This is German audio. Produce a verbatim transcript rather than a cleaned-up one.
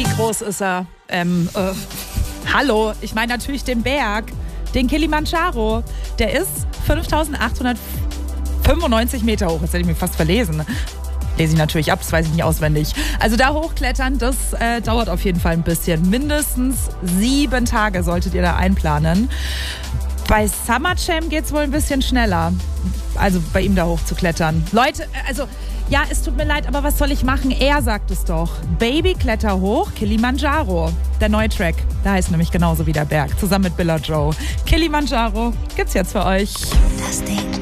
wie groß ist er? Ähm, äh, hallo, ich meine natürlich den Berg, den Kilimanjaro. Der ist fünftausendachthundertfünfundneunzig Meter hoch. Jetzt hätte ich mich fast verlesen. Lese ich natürlich ab, das weiß ich nicht auswendig. Also da hochklettern, das äh, dauert auf jeden Fall ein bisschen. Mindestens sieben Tage solltet ihr da einplanen. Bei Summer Jam geht es wohl ein bisschen schneller. Also bei ihm da hochzuklettern. Leute, also ja, es tut mir leid, aber was soll ich machen? Er sagt es doch. Baby, kletter hoch, Kilimanjaro. Der neue Track, der heißt nämlich genauso wie der Berg. Zusammen mit Billa Joe. Kilimanjaro gibt's jetzt für euch. Das Ding.